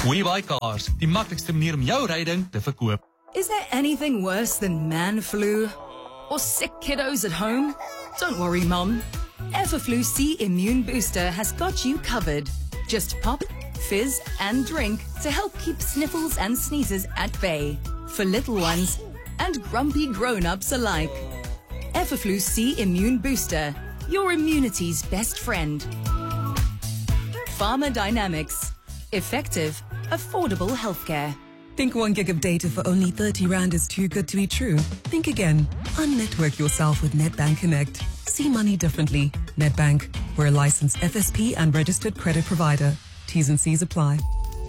WeBuyCars, die maklikste manier om jou ryding te verkoop. Is there anything worse than man flu? Or sick kiddos at home? Don't worry, Mum. Everflu C Immune Booster has got you covered. Just pop, fizz and drink to help keep sniffles and sneezes at bay. For little ones and grumpy grown-ups alike. Everflu C Immune Booster, your immunity's best friend. Pharma Dynamics. Effective, affordable healthcare. Think 1 gig of data for only 30 Rand is too good to be true? Think again. Unnetwork yourself with Netbank Connect. See money differently. Netbank. We're a licensed FSP and registered credit provider. T's and C's apply.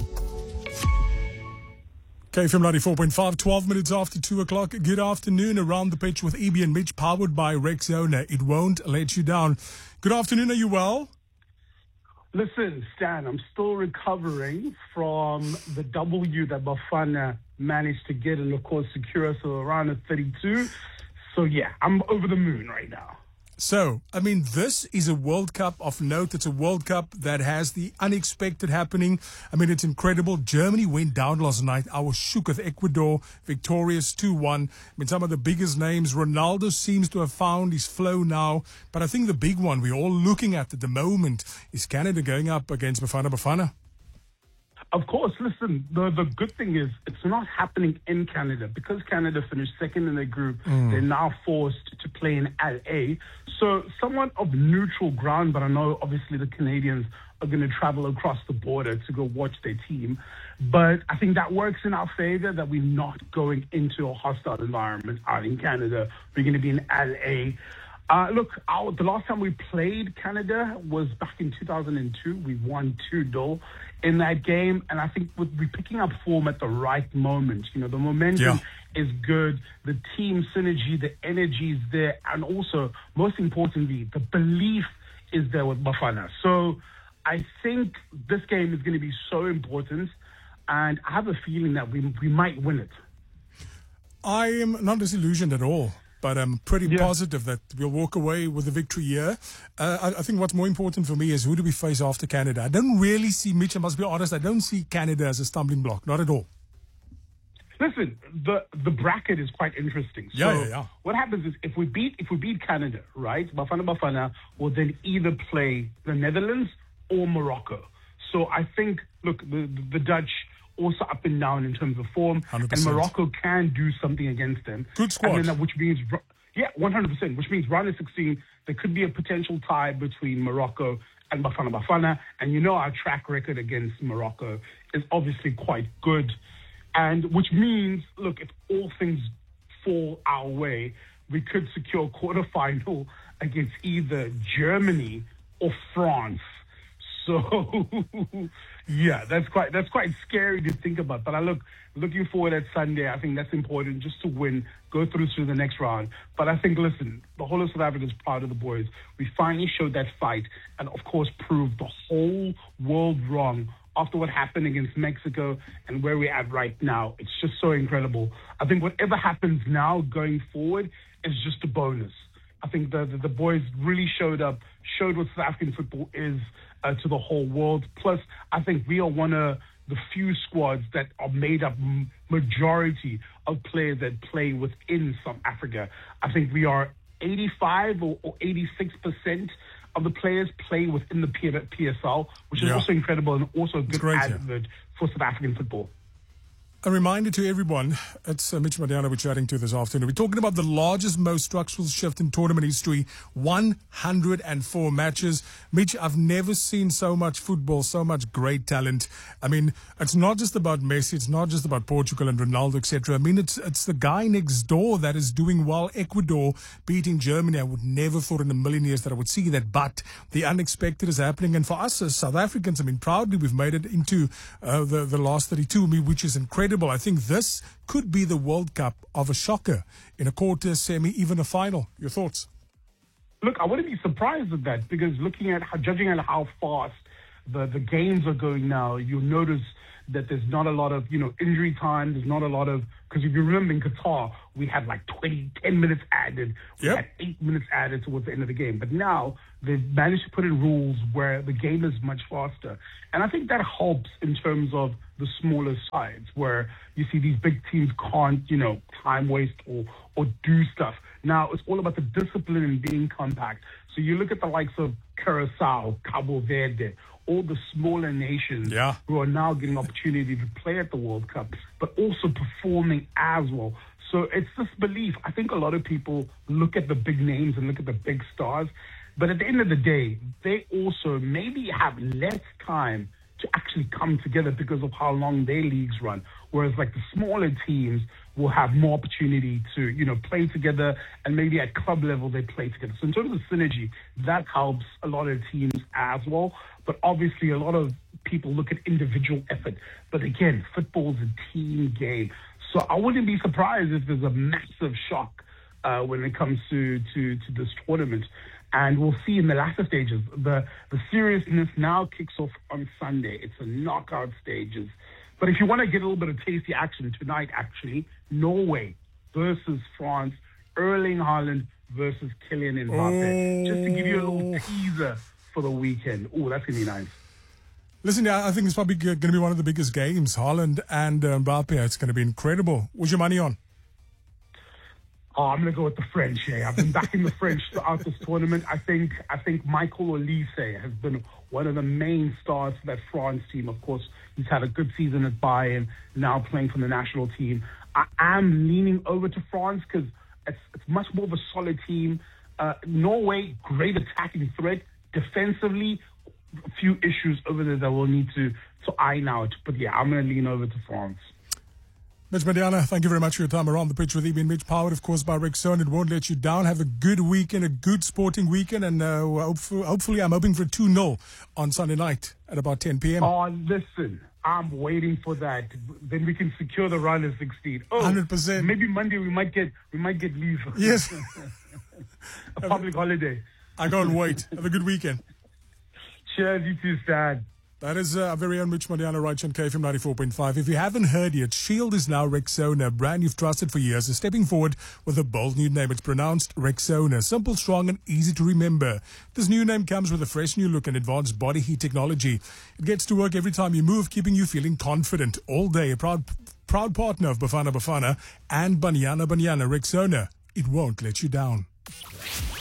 KFM 94.5, 12 minutes after 2 o'clock. Good afternoon. Around the pitch with EB and Mitch, powered by Rexona. It won't let you down. Good afternoon. Are you well? Listen, Stan, I'm still recovering from the W that Bafana managed to get and, of course, secure us around a 32. So, yeah, I'm over the moon right now. So, I mean, this is a World Cup of note. It's a World Cup that has the unexpected happening. I mean, it's incredible. Germany went down last night. I was shook with Ecuador, victorious 2-1. I mean, some of the biggest names. Ronaldo seems to have found his flow now. But I think the big one we're all looking at the moment is Canada going up against Bafana. Of course, listen, the good thing is it's not happening in Canada. Because Canada finished second in their group, they're now forced to play in LA. So somewhat of neutral ground, but I know obviously the Canadians are going to travel across the border to go watch their team. But I think that works in our favor, that we're not going into a hostile environment out in Canada. We're going to be in LA. The last time we played Canada was back in 2002. We won 2-0 in that game. And I think we're picking up form at the right moment. You know, the momentum is good. The team synergy, the energy is there. And also, most importantly, the belief is there with Bafana. So I think this game is going to be so important. And I have a feeling that we might win it. I am not disillusioned at all. But I'm pretty positive that we'll walk away with a victory here. I think what's more important for me is who do we face after Canada. I don't really see, Mitch, I must be honest, I don't see Canada as a stumbling block. Not at all. Listen, the bracket is quite interesting. So what happens is if we beat Canada, right, Bafana will then either play the Netherlands or Morocco. So I think, look, the Dutch also up and down in terms of form, 100%. And Morocco can do something against them. Good squad. And then, which means, 100%, which means round of 16, there could be a potential tie between Morocco and Bafana. And you know our track record against Morocco is obviously quite good. And which means, look, if all things fall our way, we could secure a quarterfinal against either Germany or France. So, yeah, that's quite scary to think about. But looking forward at Sunday. I think that's important just to win, go through to the next round. But I think, listen, the whole of South Africa is proud of the boys. We finally showed that fight and, of course, proved the whole world wrong after what happened against Mexico and where we're at right now. It's just so incredible. I think whatever happens now going forward is just a bonus. I think the boys really showed what South African football is to the whole world. Plus, I think we are one of the few squads that are made up majority of players that play within South Africa. I think we are 85 or 86% of the players play within the PSL, which is also incredible and also a good advert for South African football. A reminder to everyone, it's Mitch Madiana we're chatting to this afternoon. We're talking about the largest, most structural shift in tournament history, 104 matches. Mitch, I've never seen so much football, so much great talent. I mean, it's not just about Messi, it's not just about Portugal and Ronaldo, etc. I mean, it's the guy next door that is doing well. Ecuador beating Germany. I would never thought in a million years that I would see that, but the unexpected is happening. And for us as South Africans, I mean, proudly we've made it into the last 32, which is incredible. I think this could be the World Cup of a shocker in a quarter, semi, even a final. Your thoughts? Look, I wouldn't be surprised at that because judging at how fast the games are going now, you'll notice that there's not a lot of, injury time. There's not a lot of, because if you remember in Qatar, we had like 10 minutes added. We had 8 minutes added towards the end of the game. But now they've managed to put in rules where the game is much faster. And I think that helps in terms of the smaller sides where you see these big teams can't, time waste or do stuff. Now, it's all about the discipline and being compact. So you look at the likes of Curacao, Cabo Verde, all the smaller nations who are now getting opportunity to play at the World Cup, but also performing as well. So it's this belief. I think a lot of people look at the big names and look at the big stars, but at the end of the day, they also maybe have less time to actually come together because of how long their leagues run. Whereas like the smaller teams will have more opportunity to, play together, and maybe at club level they play together. So in terms of synergy, that helps a lot of teams as well. But obviously a lot of people look at individual effort. But again, football is a team game. So I wouldn't be surprised if there's a massive shock when it comes to this tournament. And we'll see in the latter stages. The seriousness now kicks off on Sunday. It's the knockout stages. But if you want to get a little bit of tasty action tonight, actually, Norway versus France, Erling Haaland versus Kylian Mbappe. Just to give you a little teaser for the weekend. Oh, that's going to be nice. Listen, I think it's probably going to be one of the biggest games. Haaland and Mbappe. It's going to be incredible. What's your money on? Oh, I'm going to go with the French here. I've been backing the French throughout this tournament. I think Michael Olise has been one of the main stars for that France team. Of course, he's had a good season at Bayern, now playing for the national team. I am leaning over to France because it's much more of a solid team. Norway, great attacking threat. Defensively, a few issues over there that we'll need to iron out. But yeah, I'm going to lean over to France. Mitch Madiana, thank you very much for your time around the pitch with me. Mitch, powered, of course, by Rexona. It won't let you down. Have a good weekend, a good sporting weekend, and hopefully I'm hoping for a 2-0 on Sunday night at about 10 p.m. Oh, listen, I'm waiting for that. Then we can secure the run at 16. 100%. Maybe Monday we might get leave. Yes. A public holiday. I can't wait. Have a good weekend. Cheers, you too, Stan. That is our very own Mitch Madiana right on KFM 94.5. If you haven't heard yet, Shield is now Rexona, a brand you've trusted for years, is stepping forward with a bold new name. It's pronounced Rexona. Simple, strong, and easy to remember. This new name comes with a fresh new look and advanced body heat technology. It gets to work every time you move, keeping you feeling confident all day. A proud partner of Bafana Bafana and Banyana Banyana. Rexona. It won't let you down.